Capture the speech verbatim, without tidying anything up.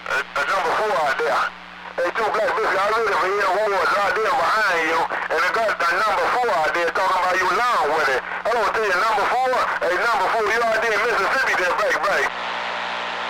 a, a number four out there. Hey, two black biscuits, I really for here who was out there behind you, and they got the number four out there talking about you along with it. I don't tell you number four, hey, number four, you out there in Mississippi,